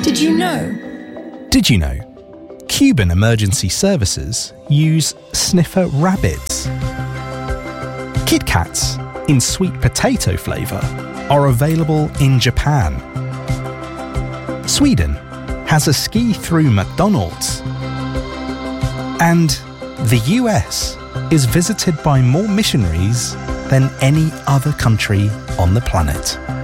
Did you know? Did you know? Cuban emergency services use sniffer rabbits. Kit Kats in sweet potato flavour are available in Japan. Sweden has a ski-through McDonald's. And the US is visited by more missionaries than any other country on the planet.